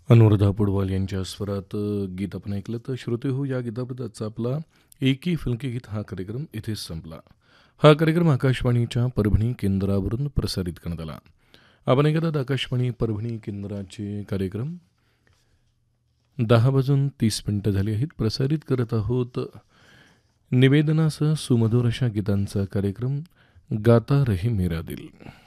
अनुराधा पौडवाल यांच्या स्वरात गीत आपण ऐकलं. तर श्रोते हो, या गीताबद्दलचा आपला एकी फिल्की गीत हा कार्यक्रम इथेच संपला. हा कार्यक्रम आकाशवाणीच्या परभणी केंद्रावरून प्रसारित करण्यात आला. आपण ऐकतात आकाशवाणी परभणी केंद्राचे कार्यक्रम. 10:30 झाली आहेत. प्रसारित करत आहोत निवेदनासह सुमधुर अशा गीतांचा कार्यक्रम गाता रहे मेरा दिल.